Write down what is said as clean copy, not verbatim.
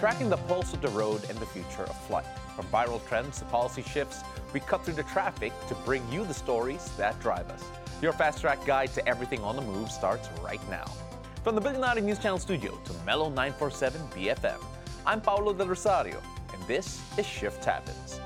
tracking the pulse of the road and the future of flight. From viral trends to policy shifts, we cut through the traffic to bring you the stories that drive us. Your fast-track guide to everything on the move starts right now. From the Billionaire News Channel studio to Mellow 947 BFM, I'm Paulo Del Rosario, and this is Shift Happens.